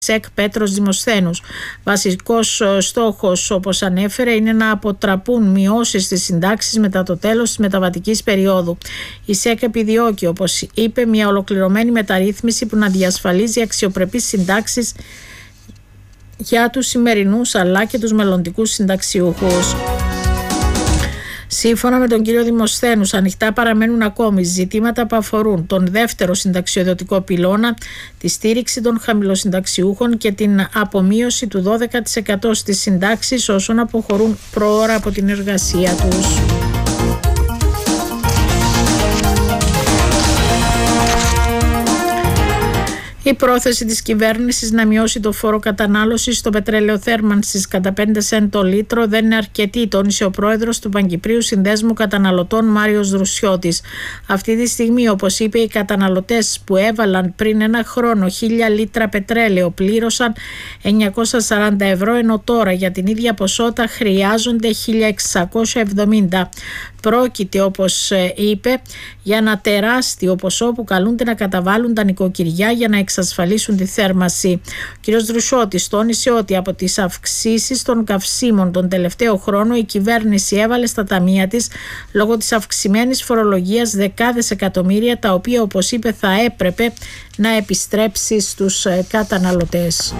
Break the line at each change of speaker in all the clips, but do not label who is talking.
ΣΕΚ Πέτρος Δημοσθένους. Βασικός στόχος, όπως ανέφερε, είναι να αποτραπούν μειώσεις στις συντάξεις μετά το τέλος της μεταβατικής περίοδου. Η ΣΕΚ επιδιώκει, όπως είπε, μια ολοκληρωμένη μεταρρύθμιση που να διασφαλίζει αξιοπρεπείς συντάξεις για τους σημερινούς αλλά και τους μελλοντικούς συνταξιούχους. Σύμφωνα με τον κύριο Δημοσθένους, ανοιχτά παραμένουν ακόμη ζητήματα που αφορούν τον δεύτερο συνταξιοδοτικό πυλώνα, τη στήριξη των χαμηλοσυνταξιούχων και την απομείωση του 12% στις συντάξεις όσων αποχωρούν προώρα από την εργασία τους. Η πρόθεση της κυβέρνησης να μειώσει το φόρο κατανάλωσης στο πετρέλαιο θέρμανσης κατά 5 σεντ το λίτρο δεν είναι αρκετή, τόνισε ο πρόεδρος του Παγκυπρίου Συνδέσμου Καταναλωτών Μάριος Δρουσιώτης. Αυτή τη στιγμή, όπως είπε, οι καταναλωτές που έβαλαν πριν ένα χρόνο 1.000 λίτρα πετρέλαιο πλήρωσαν 940 ευρώ, ενώ τώρα για την ίδια ποσότητα χρειάζονται 1.670. Πρόκειται, όπως είπε, για ένα τεράστιο ποσό που καλούνται να καταβάλουν τα νοικοκυριά για να εξασφαλίσουν τη θέρμανση. Ο κ. Δρουσιώτης τόνισε ότι από τις αυξήσεις των καυσίμων τον τελευταίο χρόνο η κυβέρνηση έβαλε στα ταμεία της λόγω της αυξημένης φορολογίας δεκάδες εκατομμύρια, τα οποία, όπως είπε, θα έπρεπε να επιστρέψει στους καταναλωτές.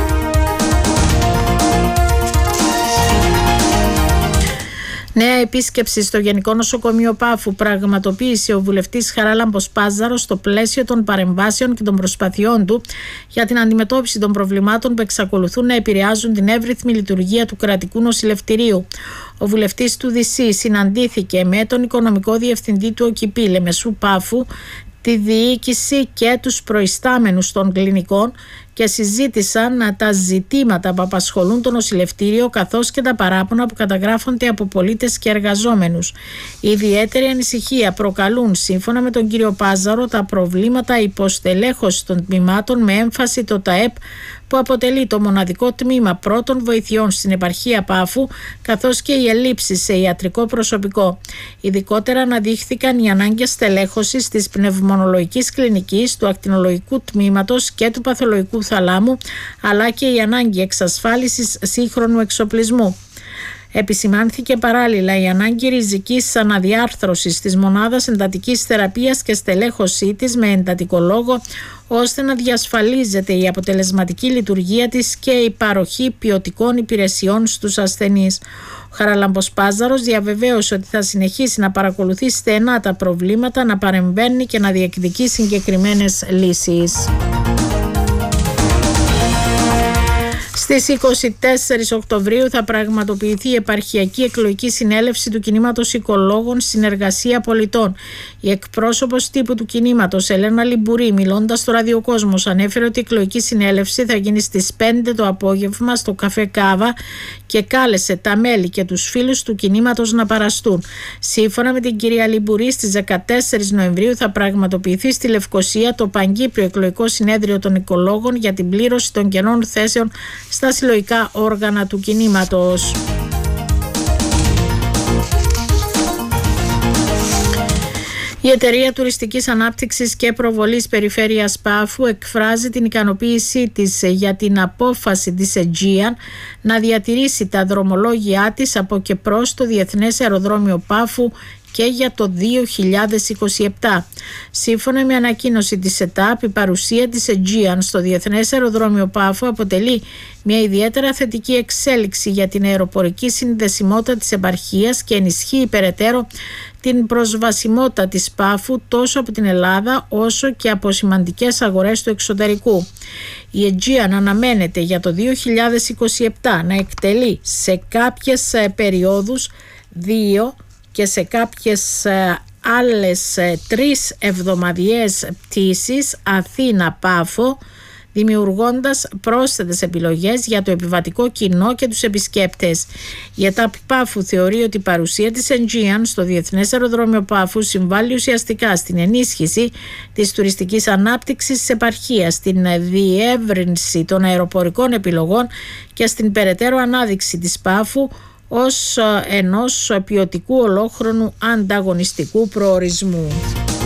Νέα επίσκεψη στο Γενικό Νοσοκομείο Πάφου πραγματοποίησε ο βουλευτής Χαράλαμπος Πάζαρος στο πλαίσιο των παρεμβάσεων και των προσπαθειών του για την αντιμετώπιση των προβλημάτων που εξακολουθούν να επηρεάζουν την εύρυθμη λειτουργία του κρατικού νοσηλευτηρίου. Ο βουλευτής του ΔΣ συναντήθηκε με τον οικονομικό διευθυντή του ΟΚΙΠΗ Λεμεσού Πάφου, τη διοίκηση και τους προϊστάμενους των κλινικών και συζήτησαν τα ζητήματα που απασχολούν το νοσηλευτήριο καθώς και τα παράπονα που καταγράφονται από πολίτες και εργαζόμενους. Ιδιαίτερη ανησυχία προκαλούν, σύμφωνα με τον κύριο Πάζαρο, τα προβλήματα υποστελέχωσης των τμήματων, με έμφαση το ΤΑΕΠ, που αποτελεί το μοναδικό τμήμα πρώτων βοηθειών στην επαρχία Πάφου, καθώς και οι ελλείψεις σε ιατρικό προσωπικό. Ειδικότερα αναδείχθηκαν οι ανάγκες στελέχωσης της πνευμονολογικής κλινικής, του ακτινολογικού τμήματος και του παθολογικού θαλάμου, αλλά και η ανάγκη εξασφάλισης σύγχρονου εξοπλισμού. Επισημάνθηκε παράλληλα η ανάγκη ριζικής αναδιάρθρωσης της μονάδας εντατικής θεραπείας και στελέχωσή της με εντατικολόγο, ώστε να διασφαλίζεται η αποτελεσματική λειτουργία της και η παροχή ποιοτικών υπηρεσιών στους ασθενείς. Ο Χαράλαμπος Πάζαρος διαβεβαίωσε ότι θα συνεχίσει να παρακολουθεί στενά τα προβλήματα, να παρεμβαίνει και να διεκδικεί συγκεκριμένες λύσεις. Στις 24 Οκτωβρίου θα πραγματοποιηθεί η επαρχιακή εκλογική συνέλευση του κινήματος Οικολόγων Συνεργασία Πολιτών. Η εκπρόσωπος τύπου του κινήματος, Ελένα Λιμπουρή, μιλώντας στο Ραδιοκόσμος, ανέφερε ότι η εκλογική συνέλευση θα γίνει στις 5 το απόγευμα στο Καφέ Κάβα και κάλεσε τα μέλη και τους φίλους του κινήματος να παραστούν. Σύμφωνα με την κυρία Λιμπουρή, στις 14 Νοεμβρίου θα πραγματοποιηθεί στη Λευκοσία το Παγκύπριο Εκλογικό Συνέδριο των Οικολόγων για την πλήρωση των κενών θέσεων στα συλλογικά όργανα του κινήματος. Η Εταιρεία Τουριστικής Ανάπτυξης και Προβολής Περιφέρειας Πάφου εκφράζει την ικανοποίησή της για την απόφαση της Aegean να διατηρήσει τα δρομολόγια της από και προς το Διεθνές Αεροδρόμιο Πάφου και για το 2027. Σύμφωνα με ανακοίνωση της ΕΤΑΠ, η παρουσία της Aegean στο Διεθνές Αεροδρόμιο Πάφου αποτελεί μια ιδιαίτερα θετική εξέλιξη για την αεροπορική συνδεσιμότητα της επαρχίας και ενισχύει περαιτέρω την προσβασιμότητα της Πάφου τόσο από την Ελλάδα όσο και από σημαντικές αγορές του εξωτερικού. Η Aegean αναμένεται για το 2027 να εκτελεί σε κάποιες περιόδους 2 και σε κάποιες άλλες 3 εβδομαδιαίες πτήσεις Αθήνα-Πάφο, δημιουργώντας πρόσθετες επιλογές για το επιβατικό κοινό και τους επισκέπτες. Η ΕΤΑΠ Πάφου θεωρεί ότι η παρουσία της Aegean στο Διεθνές Αεροδρόμιο Πάφου συμβάλλει ουσιαστικά στην ενίσχυση της τουριστικής ανάπτυξης της επαρχίας, στην διεύρυνση των αεροπορικών επιλογών και στην περαιτέρω ανάδειξη της Πάφου ως ενός ποιοτικού ολόχρονου ανταγωνιστικού προορισμού.